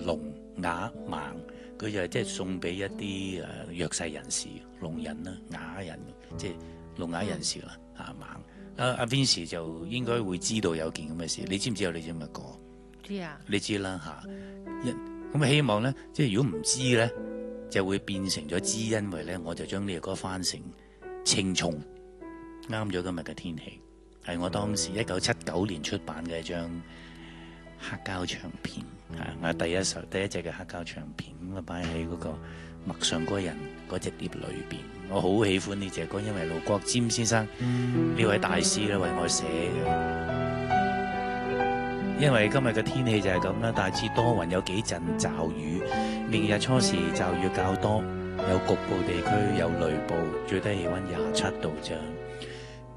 聾啞盲，佢就即係送俾一啲弱勢人士、聾人啦、啞人，即係聾啞人士啦盲。阿 Vincy 就應該會知道有件咁嘅事，你知唔知有你知乜個？ 知啊， 你知啦嚇。咁希望咧，即係如果唔知咧，就會變成咗知，因為咧我就將呢個歌翻成青葱，啱咗今日嘅天氣。係我當時1979年出版嘅一張黑膠唱片，我第一隻嘅黑膠唱片咁啊，擺喺嗰個陌上嗰人嗰隻碟裏邊。我好喜歡呢隻歌，因為盧國沾先生呢位大師咧為我寫嘅。因為今日嘅天氣就係咁啦，大致多雲，有幾陣驟雨。明日初時驟雨較多，有局部地區有雷暴，最低氣溫27度啫。